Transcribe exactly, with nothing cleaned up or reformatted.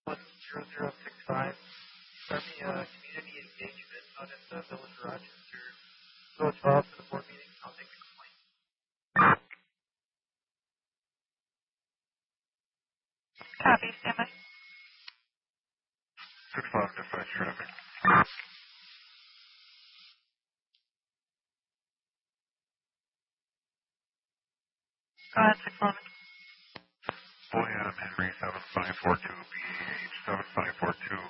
one zero zero six five. Army uh, community engagement out in the Village of Rochester. Goes well to the board meeting. I'll take a complaint. Copy, standby. six five dispatch traffic. Go ahead, six one. William Henry seven five four two B H seven five four two